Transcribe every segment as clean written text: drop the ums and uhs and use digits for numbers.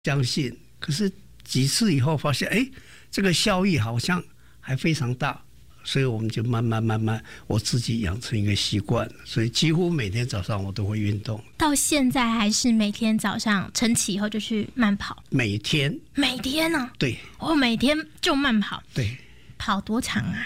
相信，可是几次以后发现，这个效益好像还非常大，所以我们就慢慢我自己养成一个习惯，所以几乎每天早上我都会运动。 到现在还是每天早上晨起以后就去慢跑？每天啊？ 对， 我每天就慢跑。 对， 跑多长啊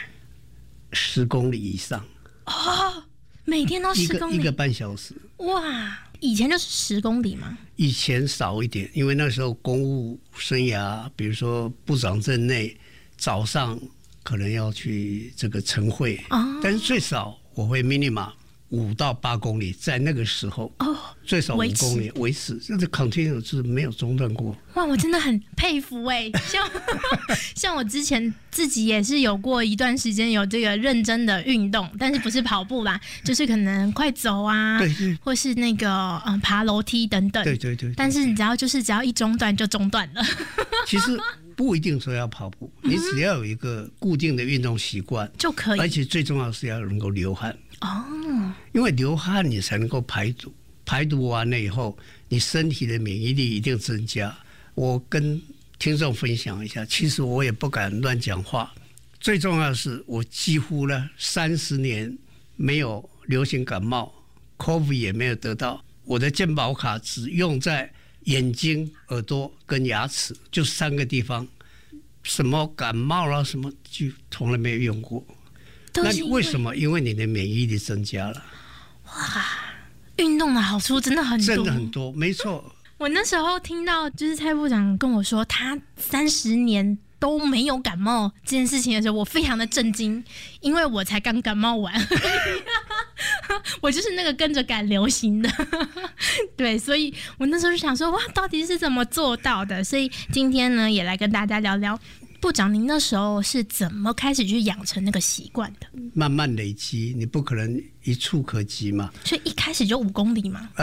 ？10公里以上。 哦，每天都10公里， 一个半小时。 哇！以前就是10公里吗？ 以前少一点，因为那时候公务生涯，比如说部长任内，早上可能要去这个晨会，但是最少我会 minimum 5到8公里，在那个时候最少5公里维持，这是 continue 是没有中断过。 哇，我真的很佩服像我之前自己也是有过一段时间有这个认真的运动，但是不是跑步啦，就是可能快走啊，对，或是那个爬楼梯等等。对。但是你只要一中断就中断了。 其实不一定说要跑步，你只要有一个固定的运动习惯就可以，而且最重要是要能够流汗。因为流汗你才能够排毒，排毒完了以后，你身体的免疫力一定增加。我跟听众分享一下，其实我也不敢乱讲话。最重要的是，我几乎呢30年没有流行感冒 ，COVID 也没有得到。我的健保卡只用在眼睛、耳朵跟牙齿，就3个地方。什么感冒啦，什么就从来没有用过。那为什么？因为你的免疫力增加了。 哇，运动的好处真的很多， 没错。 我那时候听到就是蔡部长跟我说他30年都没有感冒这件事情的时候，我非常的震惊，因为我才刚感冒完我就是那个跟着赶流行的对，所以我那时候就想说，哇，到底是怎么做到的？所以今天呢，也来跟大家聊聊部长您那时候是怎么开始去养成那个习惯的？ 慢慢累积，你不可能一触可及嘛。 所以一开始就5公里吗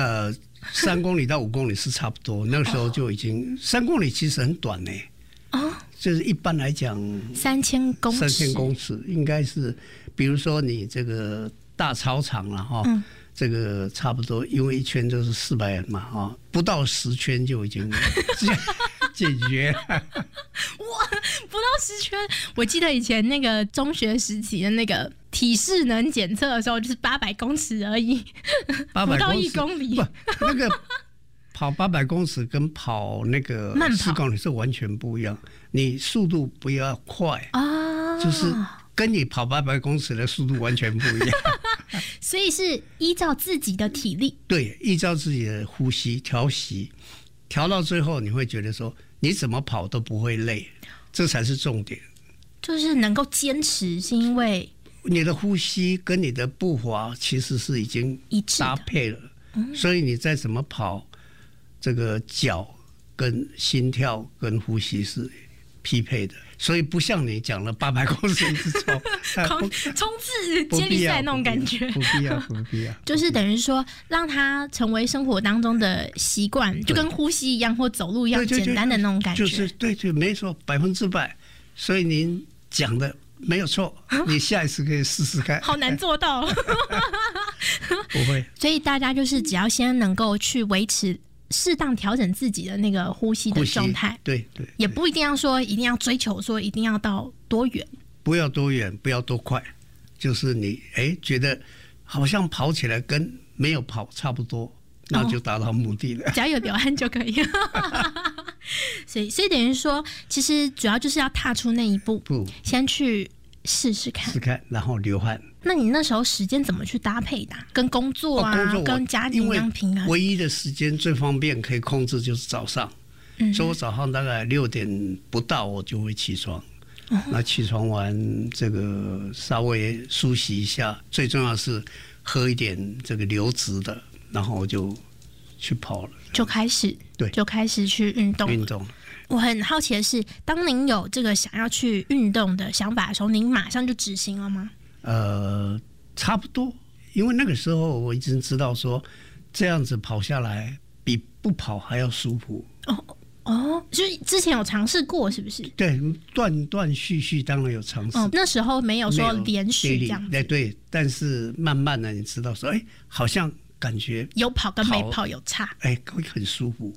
？3公里到5公里是差不多，那个时候就已经3公里其实很短呢。就是一般来讲 3000公尺应该是，比如说你这个大操场了哈，这个差不多，因为一圈就是400人嘛哈，不到10圈就已经解决了。 哇，不到10圈！我记得以前那个中学时期的那个体适能检测的时候，就是800公尺而已，不到1公里。 那个跑800公尺跟跑那个4公里是完全不一样，你速度不要快就是跟你跑800公尺的速度完全不一样。 所以是依照自己的体力， 对，依照自己的呼吸调息，调到最后你会觉得说你怎么跑都不会累，这才是重点。 就是能够坚持，是因为你的呼吸跟你的步伐其实是已经搭配了，所以你再怎么跑，这个脚跟心跳跟呼吸是匹配的，所以不像你讲了800公尺一直冲刺接力赛那种感觉， 不必要， 就是等于说让它成为生活当中的习惯，就跟呼吸一样或走路一样简单的那种感觉。 就是对，没错，100%。所以您讲的没有错，你下一次可以试试看。 好难做到不会。 所以大家就是只要先能够去维持适当调整自己的那个呼吸的状态， 对， 也不一定要说一定要追求说一定要到多远， 不要多远，不要多快，就是你觉得好像跑起来跟没有跑差不多，那就达到目的了， 只要有流汗就可以所以等于说，其实主要就是要踏出那一步，先去试试看， 然后流汗。 那你那时候时间怎么去搭配的？跟工作啊，跟家庭一样平衡？ 唯一的时间最方便可以控制就是早上，所以我早上大概6点不到我就会起床。那起床完这个稍微梳洗一下，最重要是喝一点这个流质的，然后我就去跑了，就开始去运动。我很好奇的是，当您有这个想要去运动的想法的时候，您马上就执行了吗？差不多，因为那个时候我已经知道说，这样子跑下来比不跑还要舒服。 就是之前有尝试过，是不是？ 对，断续当然有尝试。 那时候没有说连续这样子。 对，但是慢慢的你知道说，好像感觉有跑跟没跑有差， 会很舒服。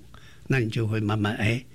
那你就会慢慢